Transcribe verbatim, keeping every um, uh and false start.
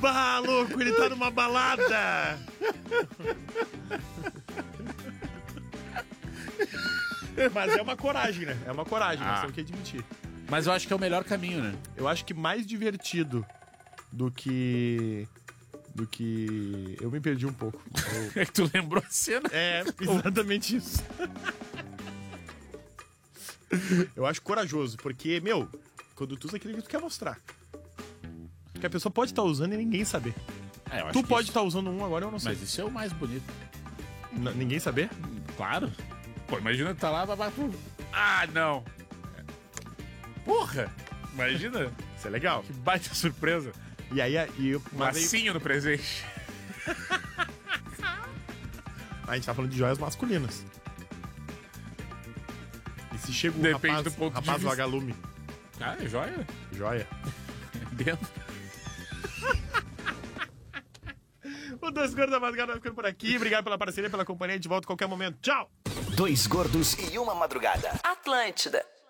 Pá, louco, ele tá numa balada! Mas é uma coragem, né? É uma coragem, Ah. nós temos que admitir. Mas eu acho que é o melhor caminho, né? Eu acho que mais divertido do que... Do que... Eu me perdi um pouco. Eu- É que tu lembrou a cena. É, exatamente isso. Eu acho corajoso, porque, meu, quando tu usa aquilo que tu quer mostrar. Que a pessoa pode estar usando e ninguém saber. É, eu acho Tu que pode isso- estar usando um agora, eu não sei. Mas isso é o mais bonito. N- ninguém saber? Claro. Pô, imagina tu tá lá, babá, tu... Ah, não. Porra. Imagina. Isso é legal. Que baita surpresa. E aí, e eu, Um mas aí- lacinho no presente. a gente tá falando de joias masculinas. E se chega um Depende rapaz, do ponto de rapaz vista. vagalume, Ah, é joia. joia. Dentro. O Dois Gordos da Madrugada vai ficando por aqui. Obrigado pela parceria, pela companhia. De volta a qualquer momento. Tchau! Dois gordos e uma madrugada. Atlântida.